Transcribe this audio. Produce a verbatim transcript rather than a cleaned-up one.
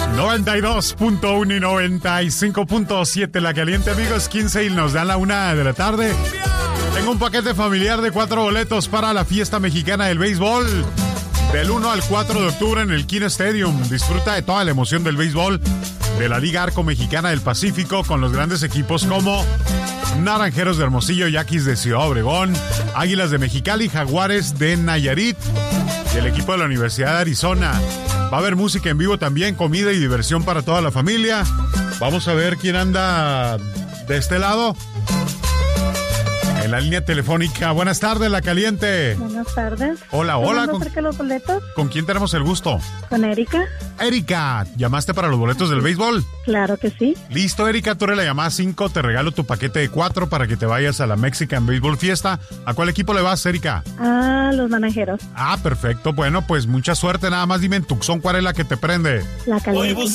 noventa y dos punto uno y noventa y cinco punto siete La Caliente, amigos. quince y nos dan la una de la tarde. Tengo un paquete familiar de cuatro boletos para la fiesta mexicana del béisbol del uno al cuatro de octubre en el Kino Stadium. Disfruta de toda la emoción del béisbol de la Liga Arco Mexicana del Pacífico con los grandes equipos como Naranjeros de Hermosillo, Yaquis de Ciudad Obregón, Águilas de Mexicali, Jaguares de Nayarit y el equipo de la Universidad de Arizona. Va a haber música en vivo también, comida y diversión para toda la familia. Vamos a ver quién anda de este lado. En la línea telefónica. Buenas tardes, La Caliente. Buenas tardes. Hola, hola. ¿Con acerca los boletos? ¿Con quién tenemos el gusto? Con Erika. Erika, ¿llamaste para los boletos del béisbol? Claro que sí. Listo, Erika, tú eres la llamada cinco. Te regalo tu paquete de cuatro para que te vayas a la Mexican Baseball Fiesta. ¿A cuál equipo le vas, Erika? A los Naranjeros. Ah, perfecto. Bueno, pues mucha suerte. Nada más dime en Tucson cuál es la que te prende. La Caliente.